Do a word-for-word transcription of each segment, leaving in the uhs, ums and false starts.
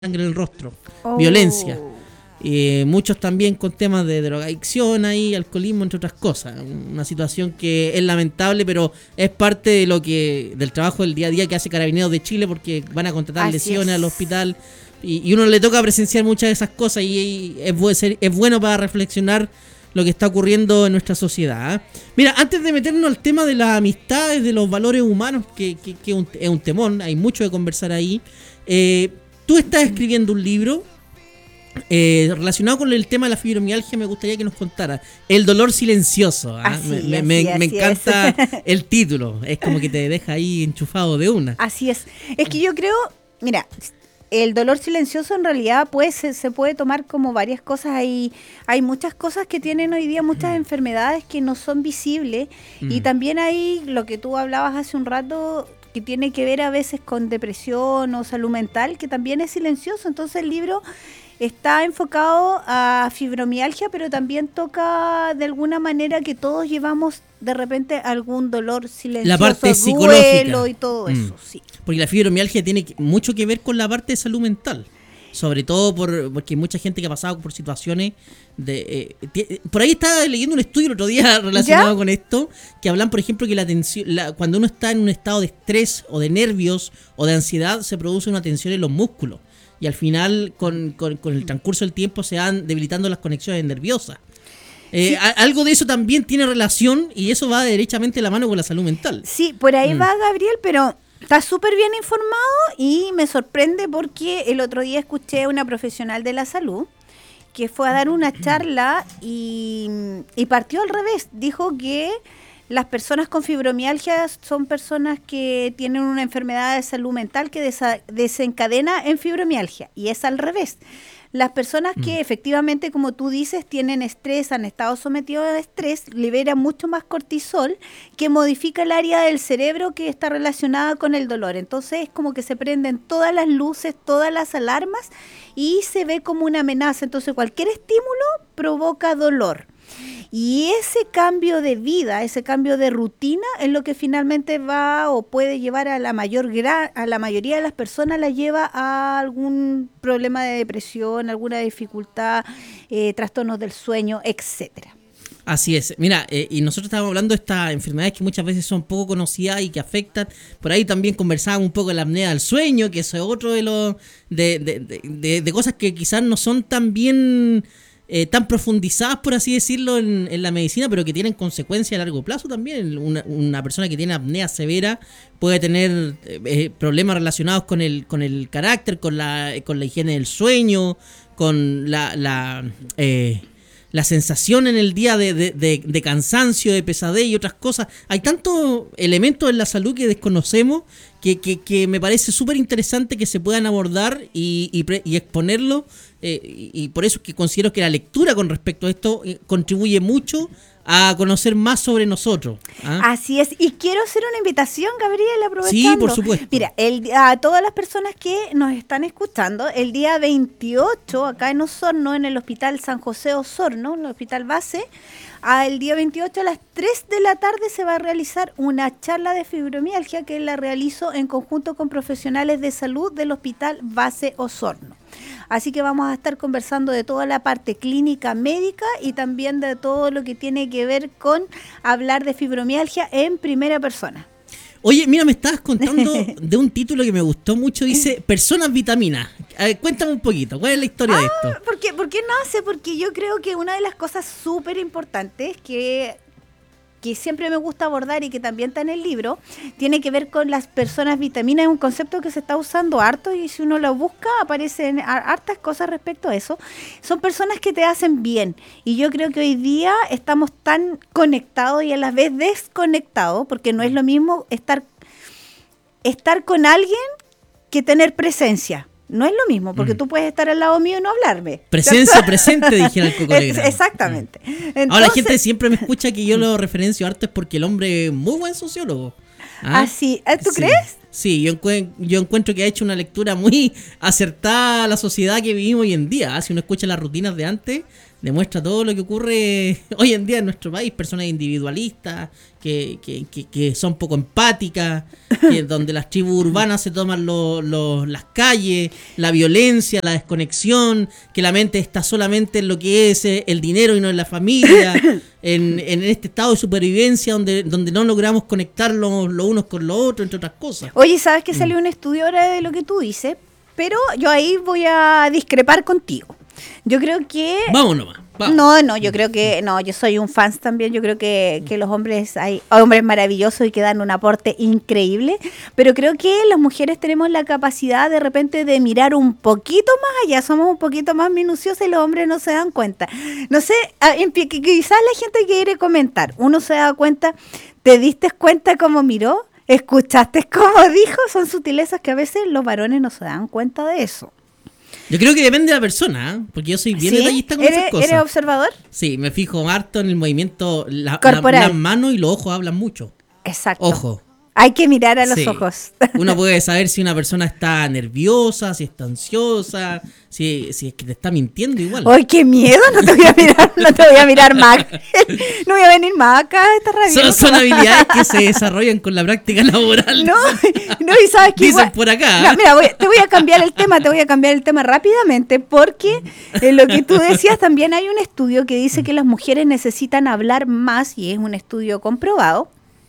sangre en el rostro, Oh. violencia. Eh, muchos también con temas de drogadicción ahí, alcoholismo, entre otras cosas. Una situación que es lamentable, pero es parte de lo que del trabajo del día a día que hace Carabineros de Chile, porque van a contratar Así lesiones es. al hospital y, y uno le toca presenciar muchas de esas cosas y, y es, bu- ser- es bueno para reflexionar lo que está ocurriendo en nuestra sociedad. ¿eh? Mira, antes de meternos al tema de las amistades, de los valores humanos, que, que, que un- es un temón, hay mucho de conversar ahí. Eh, tú estás escribiendo un libro eh, relacionado con el tema de la fibromialgia. Me gustaría que nos contara El dolor silencioso. ¿ah? Así, me, me- así, me- me así encanta es. el título, es como que te deja ahí enchufado de una. Así es. Es que yo creo, mira, el dolor silencioso en realidad pues se, se puede tomar como varias cosas. Hay, hay muchas cosas que tienen hoy día, muchas enfermedades que no son visibles. Y Mm. también hay lo que tú hablabas hace un rato, que tiene que ver a veces con depresión o salud mental, que también es silencioso. Entonces el libro está enfocado a fibromialgia, pero también toca de alguna manera que todos llevamos de repente algún dolor silencioso, La parte duelo psicológica. y todo Mm. eso, sí. Porque la fibromialgia tiene que- mucho que ver con la parte de salud mental. Sobre todo por, porque hay mucha gente que ha pasado por situaciones de... eh, ti- por ahí estaba leyendo un estudio el otro día relacionado ¿Ya? con esto, que hablan, por ejemplo, que la tensión, la- cuando uno está en un estado de estrés o de nervios o de ansiedad, se produce una tensión en los músculos. Y al final, con, con- con el transcurso del tiempo, se van debilitando las conexiones nerviosas. Eh, Sí. a- algo de eso también tiene relación y eso va derechamente de la mano con la salud mental. Sí, por ahí Mm. va Gabriel, pero está súper bien informado y me sorprende porque el otro día escuché a una profesional de la salud que fue a dar una charla y, y partió al revés. Dijo que las personas con fibromialgia son personas que tienen una enfermedad de salud mental que desa- desencadena en fibromialgia, y es al revés. Las personas que efectivamente, como tú dices, tienen estrés, han estado sometidos a estrés, liberan mucho más cortisol, que modifica el área del cerebro que está relacionada con el dolor. Entonces es como que se prenden todas las luces, todas las alarmas y se ve como una amenaza. Entonces cualquier estímulo provoca dolor. Y ese cambio de vida, ese cambio de rutina es lo que finalmente va o puede llevar a la mayor gra- a la mayoría de las personas, la lleva a algún problema de depresión, alguna dificultad, eh, trastornos del sueño, etcétera. Así es. Mira, eh, y nosotros estábamos hablando de estas enfermedades que muchas veces son poco conocidas y que afectan. Por ahí también conversábamos un poco de la apnea del sueño, que eso es otro de los de, de, de, de- de cosas que quizás no son tan bien eh, tan profundizadas, por así decirlo, en, en la medicina, pero que tienen consecuencias a largo plazo también. Una, una persona que tiene apnea severa puede tener eh, eh, problemas relacionados con el con el carácter, con la con la higiene del sueño, con la la eh, la sensación en el día de, de, de, de cansancio, de pesadez y otras cosas. Hay tantos elementos en la salud que desconocemos que, que, que me parece súper interesante que se puedan abordar y, y, pre- y exponerlo. Eh, y, y por eso es que considero que la lectura con respecto a esto eh, contribuye mucho a conocer más sobre nosotros. ¿ah? Así es, y quiero hacer una invitación, Gabriel, aprovechando. Sí, por supuesto. Mira, el, a todas las personas que nos están escuchando, el día veintiocho, acá en Osorno, en el Hospital San José Osorno, el Hospital Base, a el día veintiocho a las tres de la tarde se va a realizar una charla de fibromialgia que la realizo en conjunto con profesionales de salud del Hospital Base Osorno. Así que vamos a estar conversando de toda la parte clínica médica y también de todo lo que tiene que ver con hablar de fibromialgia en primera persona. Oye, mira, me estabas contando de un título que me gustó mucho, dice Personas Vitaminas. A ver, cuéntame un poquito, ¿cuál es la historia de esto? ¿Por qué, ¿Por qué nace? Porque yo creo que una de las cosas súper importantes que, que siempre me gusta abordar y que también está en el libro, tiene que ver con las personas vitaminas. Es un concepto que se está usando harto y si uno lo busca aparecen hartas cosas respecto a eso. Son personas que te hacen bien y yo creo que hoy día estamos tan conectados y a la vez desconectados, porque no es lo mismo estar, estar con alguien que tener presencia. No es lo mismo, porque Mm. tú puedes estar al lado mío y no hablarme. Presencia presente, dijera el Coco Es- Legrand. Exactamente. Mm. Entonces, Ahora la gente siempre me escucha que yo lo referencio harto es porque el hombre es muy buen sociólogo. ¿Ah? ¿Ah, sí? ¿Eh, ¿Tú Sí. crees? Sí, yo, encue- yo encuentro que ha hecho una lectura muy acertada a la sociedad que vivimos hoy en día. ¿ah? Si uno escucha las rutinas de antes, demuestra todo lo que ocurre hoy en día en nuestro país, personas individualistas, que, que, que, que son poco empáticas, que donde las tribus urbanas se toman lo, lo, las calles, la violencia, la desconexión, que la mente está solamente en lo que es el dinero y no en la familia, en, en este estado de supervivencia donde, donde no logramos conectar los, los unos con los otros, entre otras cosas. Oye, ¿sabes que salió un estudio ahora de lo que tú dices? Pero yo ahí voy a discrepar contigo. Yo creo que... Vamos nomás. Vamos. No, no, yo creo que... No, yo soy un fan también. Yo creo que, que los hombres... Hay hombres maravillosos y que dan un aporte increíble. Pero creo que las mujeres tenemos la capacidad de repente de mirar un poquito más allá. Somos un poquito más minuciosos y los hombres no se dan cuenta. No sé, quizás la gente quiere comentar. Uno se da cuenta... ¿Te diste cuenta cómo miró? ¿Escuchaste cómo dijo? Son sutilezas que a veces los varones no se dan cuenta de eso. Yo creo que depende de la persona, ¿eh? Porque yo soy bien ¿Sí? detallista con ¿Eres, esas cosas. ¿Eres observador? Sí, me fijo harto en el movimiento, la, corporal. La, las manos y los ojos hablan mucho. Exacto. Ojo. Hay que mirar a los Sí. ojos. Uno puede saber si una persona está nerviosa, si está ansiosa, si, si es que te está mintiendo igual. ¡Ay, qué miedo! No te voy a mirar, no te voy a mirar más. No voy a venir más acá a esta radio. Son, son habilidades que se desarrollan con la práctica laboral. No, no, y sabes que Dicen igual- por acá. No, mira, voy- te voy a cambiar el tema, te voy a cambiar el tema rápidamente porque en lo que tú decías también hay un estudio que dice que las mujeres necesitan hablar más y es un estudio comprobado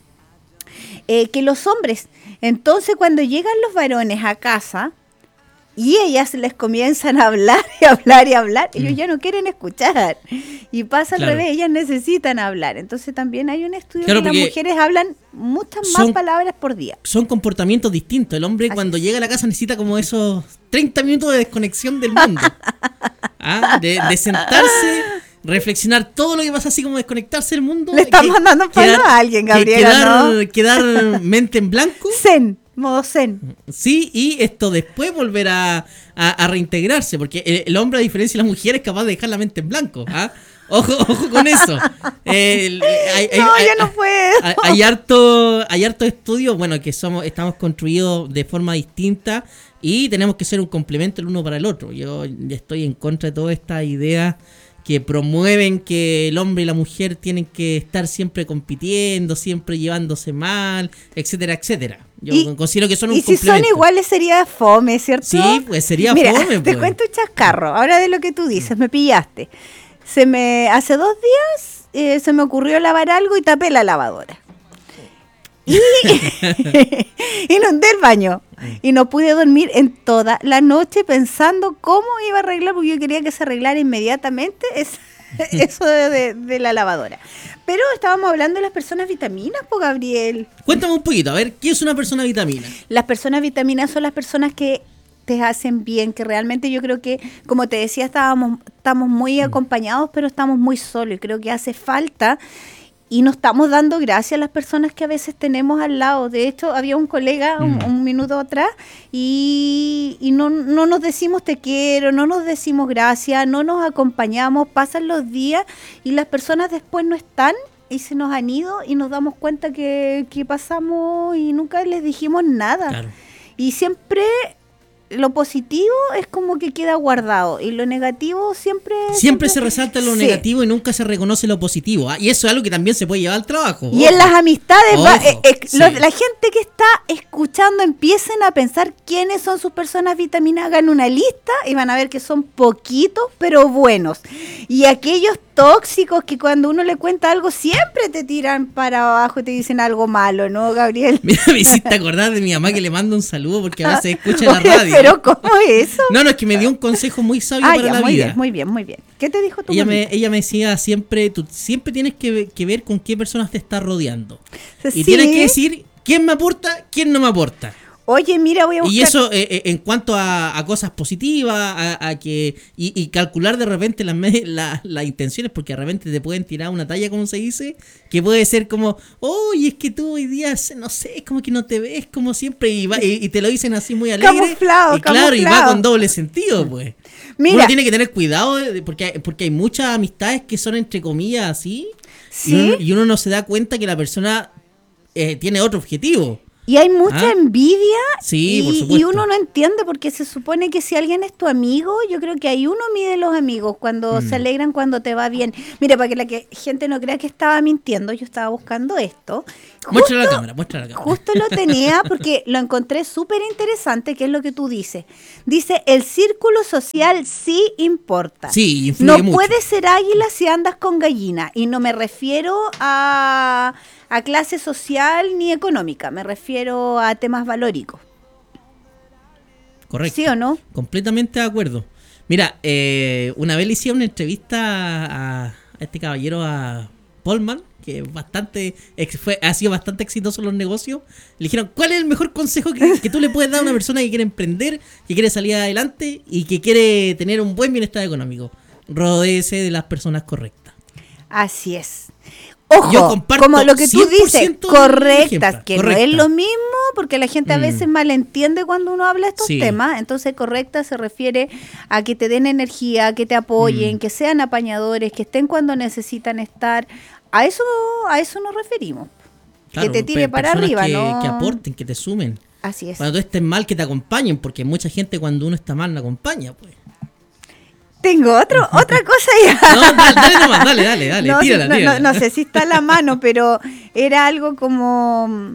eh, que los hombres. Entonces cuando llegan los varones a casa y ellas les comienzan a hablar y hablar y hablar, ellos ya no quieren escuchar. Y pasa al Claro. revés, ellas necesitan hablar. Entonces también hay un estudio Claro, que las porque mujeres hablan muchas más son- palabras por día. Son comportamientos distintos. El hombre Así cuando es. llega a la casa necesita como esos treinta minutos de desconexión del mundo. ¿Ah? De, de sentarse, reflexionar todo lo que pasa, así como desconectarse del mundo. Le estás que- mandando un palo a alguien, que Gabriela, Quedar, ¿no? quedar mente en blanco. Zen, modo zen. Sí, y esto después volver a, a, a reintegrarse, porque el, el hombre, a diferencia de la mujer, es capaz de dejar la mente en blanco. ¿Ah? Ojo, ojo con eso. Eh, el- hay, hay- No, hay- yo no puedo. hay, hay harto, hay harto estudios, bueno, que somos, estamos construidos de forma distinta y tenemos que ser un complemento el uno para el otro. Yo estoy en contra de todas estas ideas que promueven que el hombre y la mujer tienen que estar siempre compitiendo, siempre llevándose mal, etcétera, etcétera. Yo Y- considero que son un Y si complemento. son iguales sería fome, ¿cierto? Sí, pues sería Mira, fome, te pues. cuento un chascarro. Ahora de lo que tú dices, me pillaste. Se me hace dos días eh, se me ocurrió lavar algo y tapé la lavadora. Y inundé el baño. Y no pude dormir en toda la noche pensando cómo iba a arreglar, porque yo quería que se arreglara inmediatamente es- eso de, de- de la lavadora. Pero estábamos hablando de las personas vitaminas, pues Gabriel. Cuéntame un poquito, a ver, ¿qué es una persona vitamina? Las personas vitaminas son las personas que te hacen bien, que realmente yo creo que, como te decía, estábamos, estamos muy acompañados, pero estamos muy solos y creo que hace falta y no estamos dando gracias a las personas que a veces tenemos al lado. De hecho, había un colega un, Mm. un minuto atrás y, y no, no nos decimos te quiero, no nos decimos gracias, no nos acompañamos, pasan los días y las personas después no están y se nos han ido y nos damos cuenta que, que pasamos y nunca les dijimos nada. Claro. Y siempre lo positivo es como que queda guardado y lo negativo siempre... Siempre se resalta lo Sí. negativo y nunca se reconoce lo positivo. ¿Ah? Y eso es algo que también se puede llevar al trabajo. Y Ojo. en las amistades, va- Ojo, eh, eh, sí. lo- la gente que está escuchando empiecen a pensar quiénes son sus personas vitaminas, hagan una lista y van a ver que son poquitos pero buenos. Y aquellos tóxicos que cuando uno le cuenta algo siempre te tiran para abajo y te dicen algo malo, ¿no, Gabriel? Mira, me hiciste acordar de mi mamá que le mando un saludo porque a veces escucha la Oye, radio. pero ¿cómo es eso? No, no, es que me dio un consejo muy sabio Ah, para ya, la muy vida. bien, muy bien, muy bien. ¿Qué te dijo tu Ella me, mamita? ella me decía siempre, tú siempre tienes que, ve- que ver con qué personas te estás rodeando. Y Sí. tienes que decir quién me aporta, quién no me aporta. Oye, mira, voy a buscar... Y eso eh, eh, en cuanto a, a cosas positivas, a, a que y, y calcular de repente las me- la- las intenciones, porque de repente te pueden tirar una talla, como se dice, que puede ser como, oye, es que tú hoy día, se- no sé, como que no te ves como siempre, y, va- y, y te lo dicen así muy alegre. Camuflado, y claro, y va camuflado. con doble sentido, pues. Mira. Uno tiene que tener cuidado, de- de- porque, hay- porque hay muchas amistades que son entre comillas así, Sí. y, uno, y uno no se da cuenta que la persona eh, tiene otro objetivo. Y hay mucha ¿Ah? envidia Sí, y, por supuesto. y uno no entiende porque se supone que si alguien es tu amigo, yo creo que ahí uno mide los amigos cuando Mm. se alegran cuando te va bien. Mira, para que la que, gente no crea que estaba mintiendo, yo estaba buscando esto. Muestra la cámara, muestra la cámara. Justo lo tenía porque lo encontré súper interesante, que es lo que tú dices. Dice, el círculo social sí importa. Sí, influye No mucho. puedes ser águila si andas con gallina. Y no me refiero a, a clase social ni económica, me refiero a temas valóricos. Correcto. ¿Sí o no? Completamente de acuerdo. Mira, eh, una vez le hicieron una entrevista a, a este caballero, a Polman, que es bastante ex- fue, ha sido bastante exitoso en los negocios. Le dijeron, ¿cuál es el mejor consejo que, que tú le puedes dar a una persona que quiere emprender, que quiere salir adelante y que quiere tener un buen bienestar económico? Rodéese de las personas correctas. Así es. Ojo, Yo comparto como lo que tú cien por dices, ciento correctas, ejemplo, que correcta. no es lo mismo, porque la gente a Mm. veces malentiende cuando uno habla de estos Sí. temas. Entonces, correcta se refiere a que te den energía, que te apoyen, Mm. que sean apañadores, que estén cuando necesitan estar. A eso, a eso nos referimos. Claro, que te tire pe- para personas arriba, que, ¿no? que aporten, que te sumen. Así es. Cuando tú estés mal, que te acompañen, porque mucha gente cuando uno está mal no acompaña, pues. Tengo otro, otra cosa ya. No, dale, dale nomás, dale, dale, dale, no, tírala, no, tírala. no, no sé si está a la mano, pero era algo como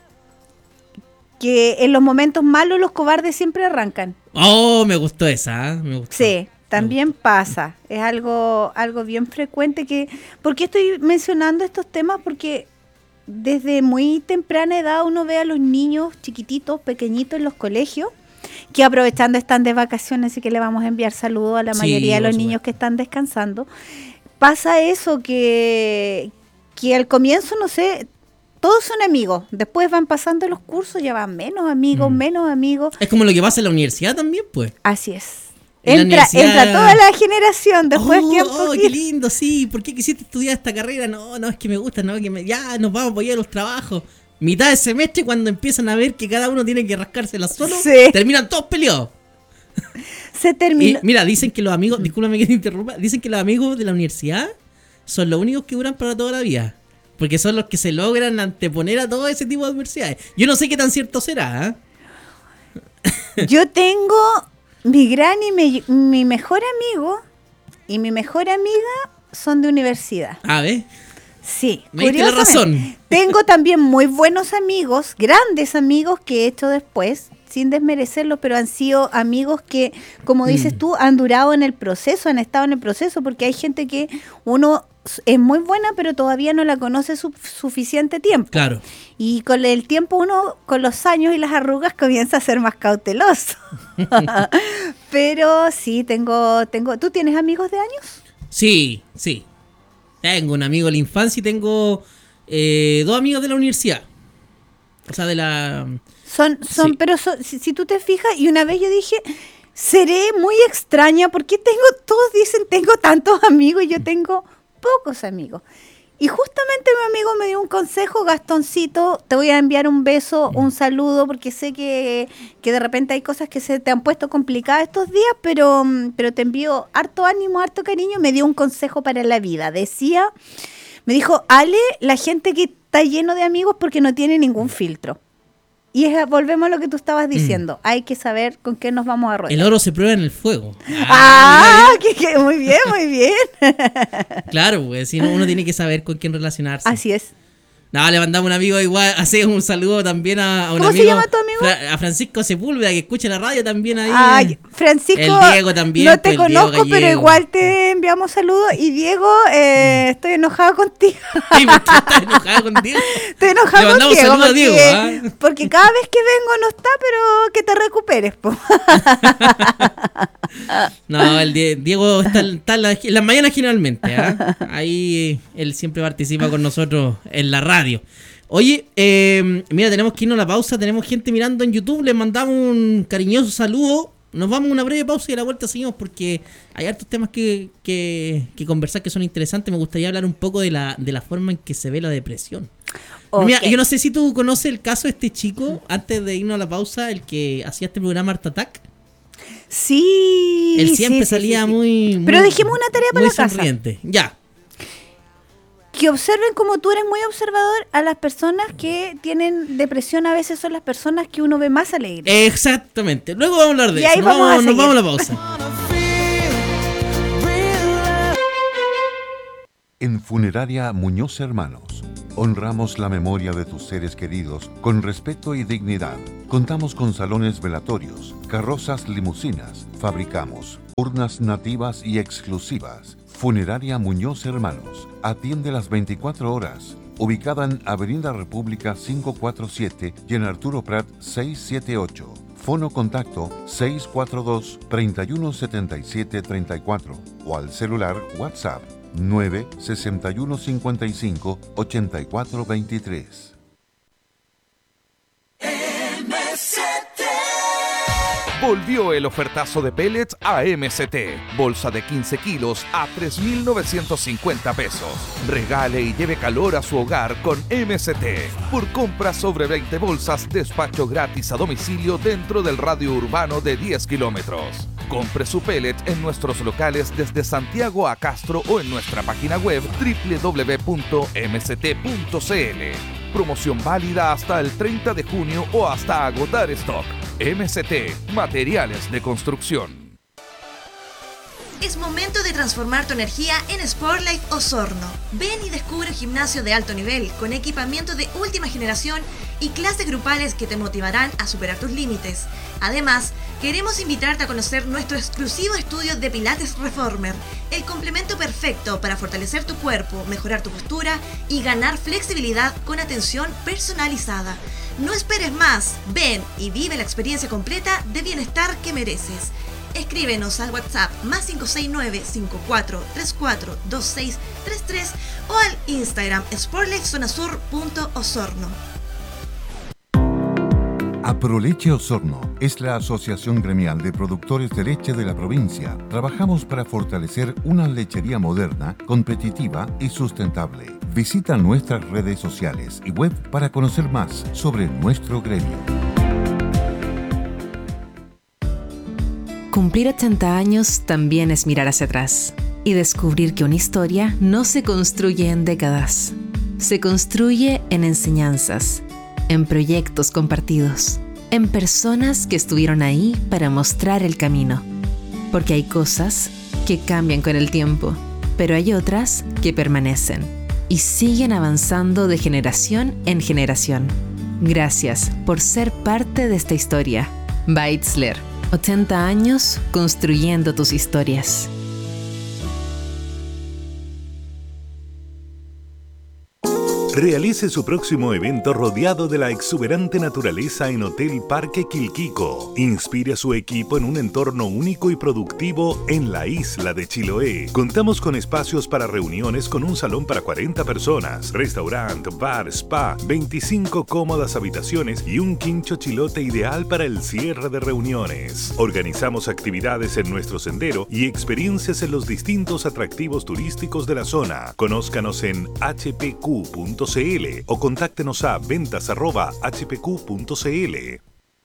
que en los momentos malos los cobardes siempre arrancan. Oh, me gustó esa, ¿eh? Me gustó. Sí, también pasa. Es algo, algo bien frecuente que... ¿Por qué estoy mencionando estos temas? Porque desde muy temprana edad uno ve a los niños chiquititos, pequeñitos en los colegios, que aprovechando están de vacaciones y que le vamos a enviar saludos a la Sí, mayoría de por los niños supuesto. que están descansando. Pasa eso que, que al comienzo, no sé, todos son amigos. Después van pasando los cursos, ya van menos amigos, Mm. menos amigos. Es como lo que pasa en la universidad también, pues. Así es. En la Entra, universidad- entra toda la generación, después oh, tiempo oh, que- qué lindo, sí. ¿Por qué quisiste estudiar esta carrera? No, no, es que me gusta, no, que me- ya nos vamos a apoyar los trabajos. Mitad de semestre, cuando empiezan a ver que cada uno tiene que rascársela solo, Sí. terminan todos peleados. se Y terminó. mira, dicen que los amigos, discúlpame que te interrumpa, dicen que los amigos de la universidad son los únicos que duran para toda la vida. Porque son los que se logran anteponer a todo ese tipo de adversidades. Yo no sé qué tan cierto será, ¿eh? Yo tengo mi gran y me- mi mejor amigo y mi mejor amiga son de universidad. A ver, Sí, me diste la curiosamente. razón. Tengo también muy buenos amigos, grandes amigos que he hecho después, sin desmerecerlos, pero han sido amigos que, como dices Mm. tú, han durado en el proceso, han estado en el proceso, porque hay gente que uno es muy buena, pero todavía no la conoce su- suficiente tiempo. Claro. Y con el tiempo uno, con los años y las arrugas, comienza a ser más cauteloso. Pero sí, tengo, tengo. ¿Tú tienes amigos de años? Sí, sí. Tengo un amigo de la infancia y tengo eh, dos amigos de la universidad. O sea, de la... Son, son, Sí. pero son- si, si tú te fijas, y una vez yo dije, seré muy extraña, porque tengo, todos dicen tengo tantos amigos y yo tengo pocos amigos. Y justamente mi amigo me dio un consejo, Gastoncito, te voy a enviar un beso, un saludo, porque sé que, que de repente hay cosas que se te han puesto complicadas estos días, pero, mm, pero te envío harto ánimo, harto cariño. Me dio un consejo para la vida. Decía, me dijo, Ale, la gente que está lleno de amigos porque no tiene ningún filtro. Y es, volvemos a lo que tú estabas diciendo, hay que saber con qué nos vamos a rodear. El oro se prueba en el fuego. Ah, que, que- muy bien, muy bien. Claro, pues si no, uno tiene que saber con quién relacionarse. Así es. No, le mandamos un amigo igual, hace un saludo también a, a un ¿Cómo se amigo. llama tu amigo? Fra- a Francisco Sepúlveda, que escucha la radio también ahí. Ay, Francisco, El Diego también, no te pues, el Diego conozco, pero Gallego. igual te enviamos saludos. Y Diego, eh, estoy enojada contigo. Sí, porque está enojado contigo. Estoy enojada Le mandamos contigo. saludos a porque, Diego, ¿ah? porque cada vez que vengo no está, pero que te recuperes, po. No, el Die- Diego está, está en, la- en las mañanas generalmente. ¿Ah? Ahí él siempre participa con nosotros en la radio. Oye, eh, mira, tenemos que irnos a la pausa. Tenemos gente mirando en YouTube. Les mandamos un cariñoso saludo. Nos vamos a una breve pausa y a la vuelta seguimos porque hay hartos temas que, que, que conversar que son interesantes. Me gustaría hablar un poco de la, de la forma en que se ve la depresión. Ok. Mira, yo no sé si tú conoces el caso de este chico, antes de irnos a la pausa, el que hacía este programa Art Attack. Sí. Él sí, siempre sí, salía sí, sí. muy, Pero muy- dejemos una tarea para muy la casa. sonriente. Ya. que observen, como tú eres muy observador, a las personas que tienen depresión. A veces son las personas que uno ve más alegres. Exactamente. Luego vamos a hablar de y eso. Ahí Nos vamos, vamos, a nos vamos a la pausa. En Funeraria Muñoz Hermanos, honramos la memoria de tus seres queridos con respeto y dignidad. Contamos con salones velatorios, carrozas limusinas, fabricamos urnas nativas y exclusivas. Funeraria Muñoz Hermanos, atiende las veinticuatro horas, ubicada en Avenida República quinientos cuarenta y siete y en Arturo Prat seiscientos setenta y ocho. Fono contacto seis cuatro dos, tres uno siete siete tres cuatro o al celular WhatsApp nueve seis uno cinco cinco ocho cuatro dos tres. Volvió el ofertazo de pellets a M C T. Bolsa de quince kilos a tres mil novecientos cincuenta pesos. Regale y lleve calor a su hogar con M C T. Por compra sobre veinte bolsas, despacho gratis a domicilio dentro del radio urbano de diez kilómetros. Compre su pellet en nuestros locales desde Santiago a Castro o en nuestra página web doble u doble u doble u punto m c t punto c l. Promoción válida hasta el treinta de junio o hasta agotar stock. M C T, materiales de construcción. Es momento de transformar tu energía en Sportlife Osorno. Ven y descubre un gimnasio de alto nivel con equipamiento de última generación y clases grupales que te motivarán a superar tus límites. Además, queremos invitarte a conocer nuestro exclusivo estudio de Pilates Reformer, el complemento perfecto para fortalecer tu cuerpo, mejorar tu postura y ganar flexibilidad con atención personalizada. No esperes más, ven y vive la experiencia completa de bienestar que mereces. Escríbenos al WhatsApp más cinco seis nueve, cinco cuatro tres cuatro, dos seis tres tres o al Instagram sportlifezonasur punto osorno. Aproleche Osorno es la asociación gremial de productores de leche de la provincia. Trabajamos para fortalecer una lechería moderna, competitiva y sustentable. Visita nuestras redes sociales y web para conocer más sobre nuestro gremio. Cumplir ochenta años también es mirar hacia atrás y descubrir que una historia no se construye en décadas. Se construye en enseñanzas, en proyectos compartidos, en personas que estuvieron ahí para mostrar el camino. Porque hay cosas que cambian con el tiempo, pero hay otras que permanecen y siguen avanzando de generación en generación. Gracias por ser parte de esta historia. Beitzler, ochenta años construyendo tus historias. Realice su próximo evento rodeado de la exuberante naturaleza en Hotel Parque Quilquico. Inspire a su equipo en un entorno único y productivo en la isla de Chiloé. Contamos con espacios para reuniones con un salón para cuarenta personas, restaurante, bar, spa, veinticinco cómodas habitaciones y un quincho chilote ideal para el cierre de reuniones. Organizamos actividades en nuestro sendero y experiencias en los distintos atractivos turísticos de la zona. Conózcanos en h p q punto c l o contáctenos a ventas arroba h p q punto c l.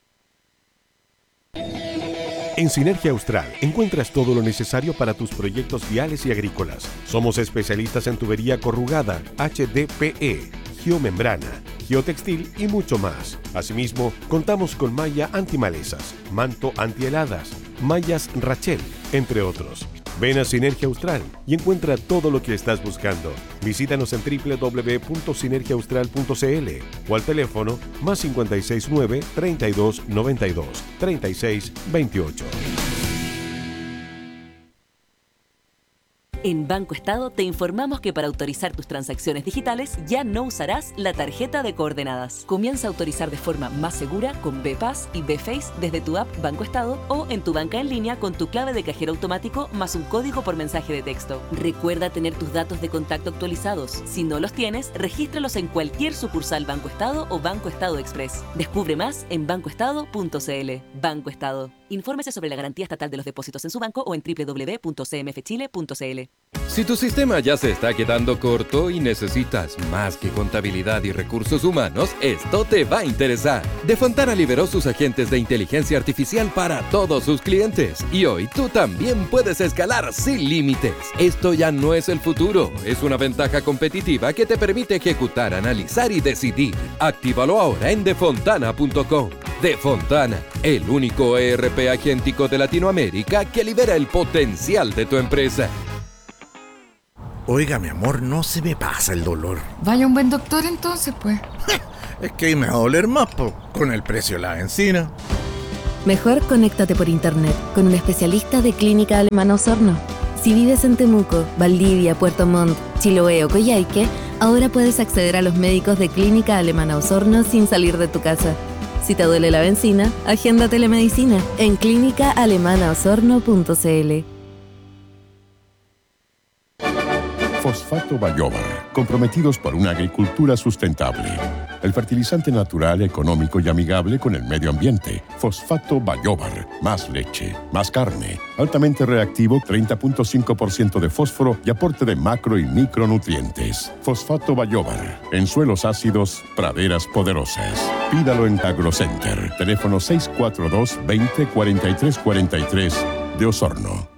En Sinergia Austral encuentras todo lo necesario para tus proyectos viales y agrícolas. Somos especialistas en tubería corrugada, H D P E, geomembrana, geotextil y mucho más. Asimismo, contamos con malla antimalezas, manto antiheladas, mallas Rachel, entre otros. Ven a Sinergia Austral y encuentra todo lo que estás buscando. Visítanos en doble u doble u doble u punto sinergia austral punto c l o al teléfono más cinco seis nueve, treinta y dos, noventa y dos, treinta y seis, veintiocho. En Banco Estado te informamos que para autorizar tus transacciones digitales ya no usarás la tarjeta de coordenadas. Comienza a autorizar de forma más segura con B-Pass y B-Face desde tu app Banco Estado o en tu banca en línea con tu clave de cajero automático más un código por mensaje de texto. Recuerda tener tus datos de contacto actualizados. Si no los tienes, regístralos en cualquier sucursal Banco Estado o Banco Estado Express. Descubre más en banco estado punto c l. Banco Estado. Infórmese sobre la garantía estatal de los depósitos en su banco o en doble u doble u doble u punto c m f chile punto c l. Si tu sistema ya se está quedando corto y necesitas más que contabilidad y recursos humanos, esto te va a interesar. De Fontana liberó sus agentes de inteligencia artificial para todos sus clientes y hoy tú también puedes escalar sin límites. Esto ya no es el futuro, es una ventaja competitiva que te permite ejecutar, analizar y decidir. Actívalo ahora en defontana punto com. Defontana, el único E R P agéntico de Latinoamérica que libera el potencial de tu empresa. Oiga, mi amor, no se me pasa el dolor. Vaya un buen doctor entonces, pues. Es que ahí me va a doler más, po, con el precio de la benzina. Mejor conéctate por internet con un especialista de Clínica Alemana Osorno. Si vives en Temuco, Valdivia, Puerto Montt, Chiloé o Coyhaique, ahora puedes acceder a los médicos de Clínica Alemana Osorno sin salir de tu casa. Si te duele la benzina, agenda telemedicina en clínica alemana osorno punto c l. Fosfato Bayobar, comprometidos por una agricultura sustentable. El fertilizante natural, económico y amigable con el medio ambiente. Fosfato Bayobar, más leche, más carne, altamente reactivo, treinta punto cinco por ciento de fósforo y aporte de macro y micronutrientes. Fosfato Bayobar, en suelos ácidos, praderas poderosas. Pídalo en AgroCenter, teléfono seis cuatro dos, veinte, cuarenta y tres cuarenta y tres de Osorno.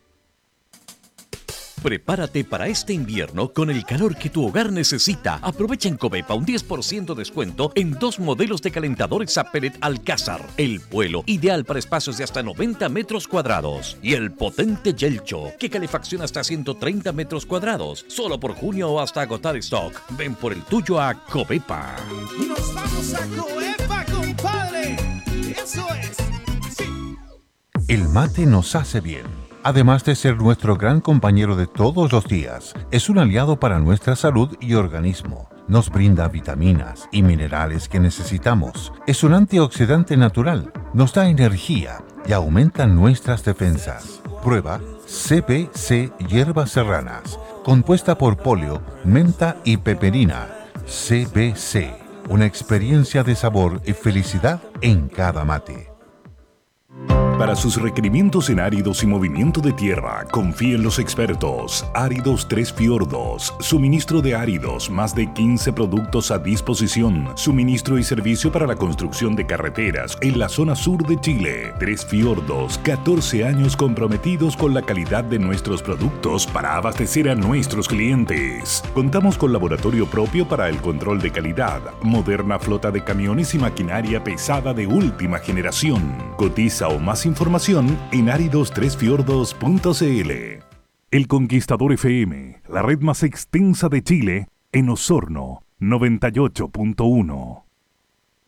Prepárate para este invierno con el calor que tu hogar necesita. Aprovecha en Covepa un diez por ciento descuento en dos modelos de calentadores a pellet Alcázar. El Puelo, ideal para espacios de hasta noventa metros cuadrados. Y el potente Yelcho, que calefacciona hasta ciento treinta metros cuadrados. Solo por junio o hasta agotar stock. Ven por el tuyo a Covepa. ¡Nos vamos a Covepa, compadre! ¡Eso es! ¡Sí! El mate nos hace bien. Además de ser nuestro gran compañero de todos los días, es un aliado para nuestra salud y organismo. Nos brinda vitaminas y minerales que necesitamos. Es un antioxidante natural, nos da energía y aumenta nuestras defensas. Prueba C B C Hierbas Serranas, compuesta por polio, menta y peperina. C B C, una experiencia de sabor y felicidad en cada mate. Para sus requerimientos en áridos y movimiento de tierra, confíe en los expertos. Áridos Tres Fiordos. Suministro de áridos, más de quince productos a disposición. Suministro y servicio para la construcción de carreteras en la zona sur de Chile. Tres Fiordos, catorce años comprometidos con la calidad de nuestros productos para abastecer a nuestros clientes. Contamos con laboratorio propio para el control de calidad, moderna flota de camiones y maquinaria pesada de última generación. Cotiza o más información en áridos tres fiordos punto c l. El Conquistador F M, la red más extensa de Chile, en Osorno, noventa y ocho punto uno.